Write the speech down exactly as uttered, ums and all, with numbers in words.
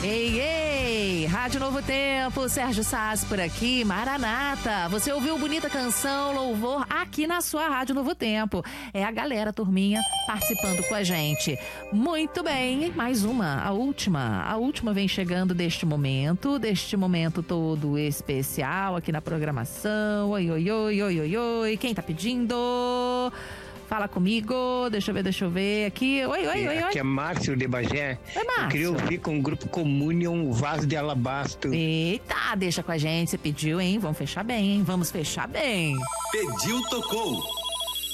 Ei, ei, Rádio Novo Tempo, Sérgio Sassi por aqui, Maranata. Você ouviu bonita canção, louvor aqui na sua Rádio Novo Tempo. É a galera, turminha, participando com a gente. Muito bem, mais uma, a última. A última vem chegando deste momento, deste momento todo especial aqui na programação. Oi, oi, oi, oi, oi, oi. Quem tá pedindo? Fala comigo, deixa eu ver, deixa eu ver aqui. Oi, oi, oi, oi. Aqui é Márcio de Bagé. Oi, Márcio. Eu queria ouvir com o grupo Communion, Vaso de Alabastro. Eita, deixa com a gente, você pediu, hein? Vamos fechar bem, hein? Vamos fechar bem. Pediu, tocou.